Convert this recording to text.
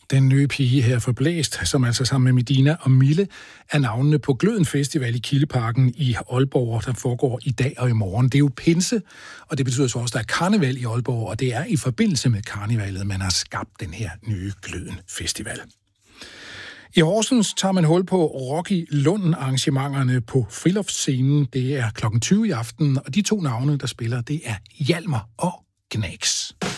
Den nye pige her for Blæst, som altså sammen med Medina og Mille er navnene på Gløden Festival i Kildeparken i Aalborg, der foregår i dag og i morgen. Det er jo pinse, og det betyder så også, at der er karneval i Aalborg, og det er i forbindelse med karnevalet, man har skabt den her nye Gløden Festival. I Horsens tager man hul på Rocky Lunden-arrangementerne på Friluftsscenen. Det er kl. 20 i aften, og de to navne, der spiller, det er Hjalmar og Gnags.